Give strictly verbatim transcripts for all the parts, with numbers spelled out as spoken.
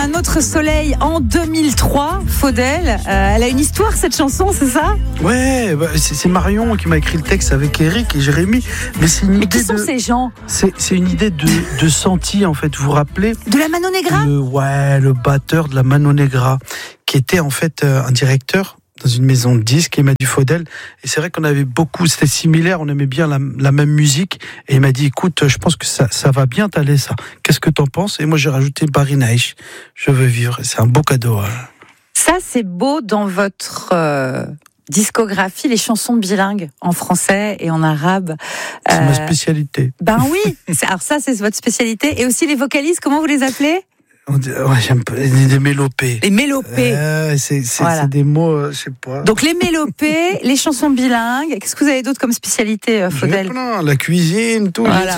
un autre soleil en deux mille trois, Faudel. Euh, elle a une histoire cette chanson, c'est ça? Ouais, bah, c'est, c'est Marion qui m'a écrit le texte avec Eric et Jérémy. Mais c'est une Mais idée qui sont de, ces gens? c'est, c'est une idée de, de Santi en fait. Vous vous rappelez? De la Mano Negra? le, Ouais, le batteur de la Mano Negra, qui était en fait euh, un directeur dans une maison de disques, et il m'a dit Faudel, et c'est vrai qu'on avait beaucoup, c'était similaire, on aimait bien la, la même musique, et il m'a dit écoute, je pense que ça, ça va bien t'aller ça, qu'est-ce que t'en penses? Et moi j'ai rajouté Barry Naïch, je veux vivre, c'est un beau cadeau. Hein. Ça c'est beau dans votre euh, discographie, les chansons bilingues en français et en arabe. C'est euh, ma spécialité. Ben oui, c'est, alors ça c'est votre spécialité, et aussi les vocalistes, comment vous les appelez? On dit, ouais, j'aime pas, des mélopées. Les mélopées. Euh, c'est, c'est, Voilà. c'est des mots, euh, je sais pas. Donc les mélopées, les chansons bilingues. Qu'est-ce que vous avez d'autre comme spécialité, euh, J'en ai Faudel? plein, la cuisine, tout. Voilà.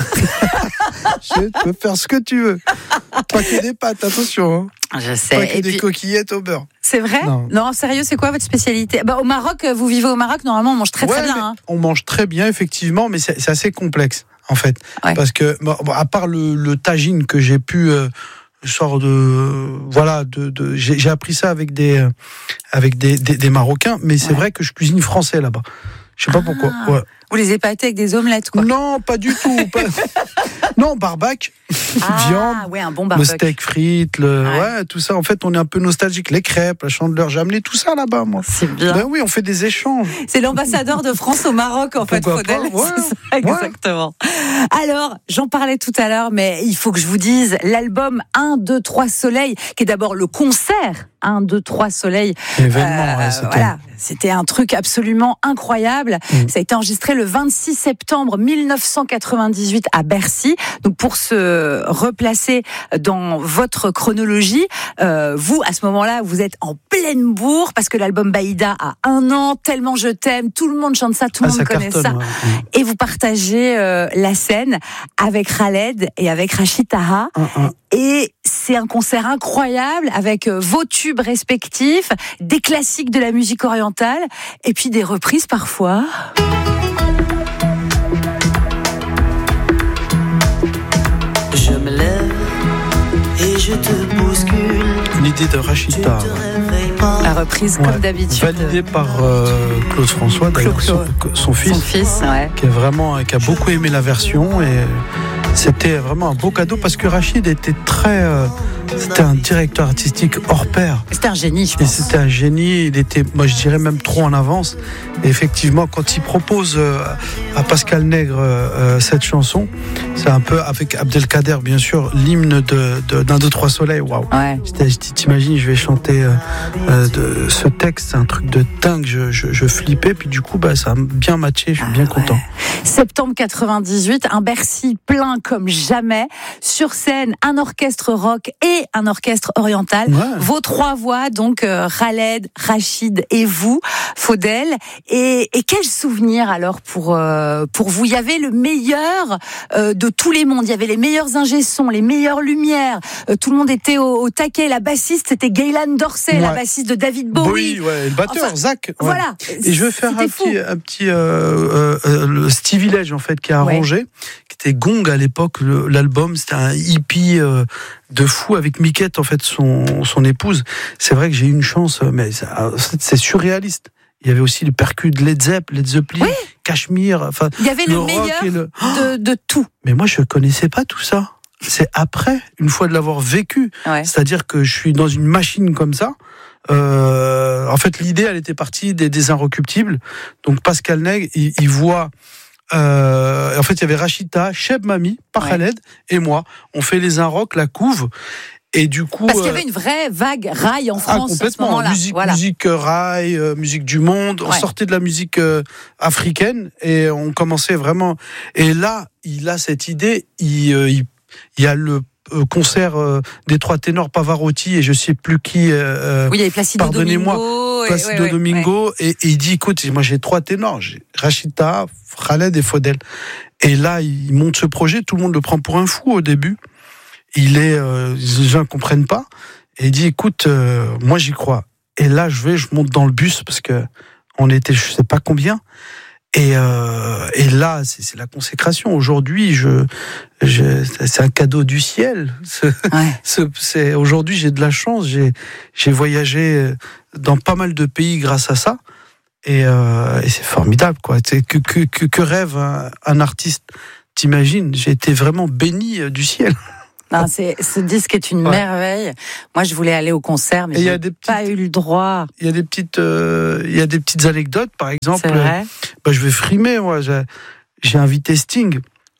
Je peux faire ce que tu veux. Pas que des pâtes, attention. Hein. Je sais. Pas que Et des puis, coquillettes au beurre. c'est vrai? Non. Non, sérieux, c'est quoi votre spécialité? Bah, au Maroc, vous vivez au Maroc, normalement on mange très très Ouais, bien. mais Hein. On mange très bien, effectivement, mais c'est, c'est assez complexe, en fait. Ouais. Parce que, bon, à part le, le tagine que j'ai pu... Euh, sort de voilà de, de j'ai, j'ai appris ça avec des euh, avec des, des, des Marocains, mais c'est Ouais. vrai que je cuisine français là-bas. Je sais pas Ah. pourquoi. Ouais. Vous les épatez avec des omelettes, quoi. Non, pas du tout. Pas... non, barbac, Ah, viande, ouais, un bon le barbecue. steak frites, le Ouais. ouais. tout ça. En fait, on est un peu nostalgique. Les crêpes, la chandeleur, j'ai amené tout ça là-bas, moi. C'est bien. Ben oui, on fait des échanges. C'est l'ambassadeur de France au Maroc, en fait, Pourquoi Faudel. pas, ouais. C'est ça, exactement. Alors, j'en parlais tout à l'heure, mais il faut que je vous dise, l'album un, deux, trois Soleil, qui est d'abord le concert un, deux, trois Soleil. Événement, ouais, Euh, c'était... voilà, c'était un truc absolument incroyable. Mm. Ça a été enregistré le vingt-six septembre mille neuf cent quatre-vingt-dix-huit à Bercy. Donc pour se replacer dans votre chronologie, euh, vous, à ce moment-là, vous êtes en pleine bourre parce que l'album Baïda a un an, Tellement je t'aime, tout le monde chante ça, tout le Ah, monde ça connaît cartonne, ça. ouais. Et vous partagez euh, la scène avec Khaled et avec Rachid Taha. Un, un. Et c'est un concert incroyable avec euh, vos tubes respectifs, des classiques de la musique orientale et puis des reprises parfois. Je me lève et je te bouscule. Une idée de Rachida, Tu te ouais. réveilles pas. La reprise Ouais, comme d'habitude. validée par euh, Claude François, d'ailleurs, Claude, son, son fils, Son fils, ouais. qui est vraiment, qui a beaucoup aimé la version, et c'était vraiment un beau cadeau parce que Rachid était très, euh, c'était un directeur artistique hors pair. C'était un génie, je Et pense. c'était un génie, il était, moi je dirais même trop en avance. Et effectivement, quand il propose euh, à Pascal Nègre euh, cette chanson, c'est un peu avec Abdelkader, bien sûr, l'hymne de, de, d'un, deux, trois soleils. Waouh! Ouais. J'étais- je dis, t'imagines, je vais chanter euh, euh, de, ce texte, c'est un truc de dingue. Je, je, je flippais, puis du coup, bah, ça a bien matché, je suis bien Ah, content. ouais. Septembre quatre-vingt-dix-huit, un Bercy plein comme jamais. Sur scène, un orchestre rock et un orchestre oriental. Ouais. Vos trois voix, donc euh, Khaled, Rachid et vous, Faudel. Et, et quel souvenir alors pour euh, pour vous? Il y avait le meilleur euh, de tous les mondes. Il y avait les meilleurs ingé-sons, les meilleures lumières. Euh, tout le monde était au, au taquet. La bassiste, c'était Gaylan Dorsey, la Ouais. bassiste de David Bowie. Oui, ouais, le batteur, Enfin, Zach. Ouais. Voilà. Et je vais faire C'était un fou. petit, un petit euh, euh, euh, le Stevie Ledge en fait qui a Ouais. arrangé, qui était Gong à l'époque. Le, l'album, c'était un hippie euh, de fou avec Miquette en fait, son son épouse. C'est vrai que j'ai eu une chance, mais ça, c'est surréaliste. Il y avait aussi les percus de Led Zepp, Led Zeppelin, Oui. Cachemire. Enfin, Il y avait le, rock meilleur et le- de, de tout. Mais moi, je connaissais pas tout ça. C'est après, une fois de l'avoir vécu. Ouais. C'est-à-dire que je suis dans une machine comme ça. Euh, en fait, l'idée, elle était partie des, des Inrecuptibles. Donc, Pascal Nègre, il, il voit... Euh, en fait, il y avait Rachida, Cheb Mami, par Ouais. Khaled et moi. On fait les Inrock, la couve. Et du coup... Parce qu'il y euh, avait une vraie vague rail en ah, France à ce complètement. moment-là. Musique, Voilà. musique euh, rail, euh, musique du monde. On Ouais. sortait de la musique euh, africaine et on commençait vraiment. Et là, il a cette idée. Il, euh, il, il y a le euh, concert euh, des trois ténors Pavarotti et je sais plus qui. Euh, Oui, il y avait Placido Pardonnez-moi, Domingo. et- Placido ouais, ouais, Domingo. Et, et il dit, écoute, moi j'ai trois ténors. J'ai Rachida, Khaled et Faudel. Et là, il monte ce projet. Tout le monde le prend pour un fou au début. Il est, euh, les gens ne comprennent pas. Et il dit, écoute, euh, moi j'y crois. Et là, je vais, je monte dans le bus parce que on était, je sais pas combien. Et, euh, et là, c'est, c'est la consécration. Aujourd'hui, je, je, c'est un cadeau du ciel. Ce, ouais. ce, c'est, aujourd'hui, j'ai de la chance. J'ai, j'ai voyagé dans pas mal de pays grâce à ça. Et, euh, et c'est formidable, quoi. C'est que, que, que, que rêve un, un artiste, t'imagines? J'ai été vraiment béni du ciel. Non, c'est, ce disque est une ouais. merveille. Moi, je voulais aller au concert, mais j'ai petites, pas eu le droit. Il y a des petites, euh, il y a des petites anecdotes, par exemple. C'est vrai. Euh, bah, je vais frimer, moi. J'ai, j'ai invité Sting.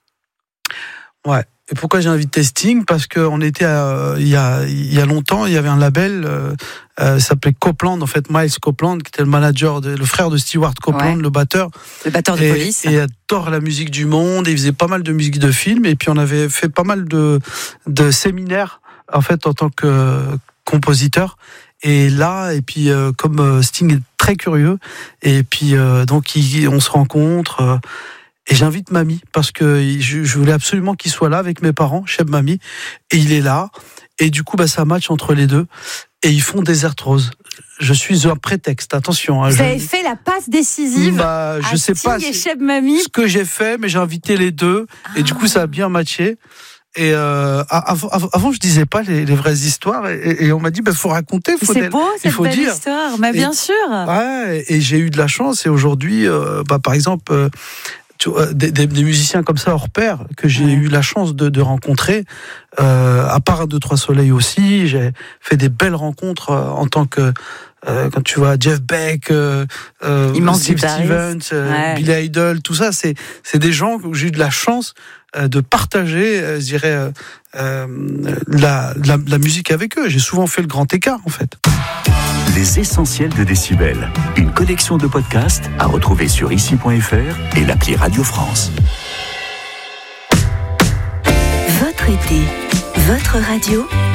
Ouais. Et pourquoi j'ai invité Sting? Parce qu'on était, à, il y a, il y a longtemps, il y avait un label, euh, euh, ça s'appelait Copeland, en fait, Miles Copeland, qui était le manager, de, le frère de Stewart Copeland, ouais. le batteur. Le batteur de et, Police. Et il adore la musique du monde, et il faisait pas mal de musique de film, et puis on avait fait pas mal de, de séminaires, en fait, en tant que compositeur. Et là, et puis, euh, comme Sting est très curieux, et puis, euh, donc, il, on se rencontre, euh, et j'invite Mamie, parce que je, je voulais absolument qu'il soit là avec mes parents, Cheb Mamie, et il est là, et du coup, bah, ça match entre les deux, et ils font Desert Rose. Je suis un prétexte, attention. Hein, Vous je... avez fait la passe décisive bah, je à sais Sting pas et Cheb Mamie. Ce que j'ai fait, mais j'ai invité les deux, ah. et du coup, ça a bien matché. Et euh, avant, avant, je disais pas les, les vraies histoires, et, et on m'a dit, bah, faut raconter, faut. C'est beau cette il faut belle dire. histoire, mais bien et, sûr. Ouais, et j'ai eu de la chance, et aujourd'hui, euh, bah, par exemple. Euh, Tu vois, des, des, des musiciens comme ça hors pair que j'ai ouais. eu la chance de, de rencontrer, euh, à part un, deux, trois soleils aussi, j'ai fait des belles rencontres euh, en tant que euh, quand tu vois Jeff Beck, euh, euh, Steve Stevens, euh, ouais. Billy Idol, tout ça, c'est c'est des gens où j'ai eu de la chance euh, de partager, euh, je dirais, euh, euh, la, la la musique avec eux. J'ai souvent fait le grand écart en fait. Les essentiels de Décibel, une collection de podcasts à retrouver sur ici point f r et l'appli Radio France. Votre été, votre radio.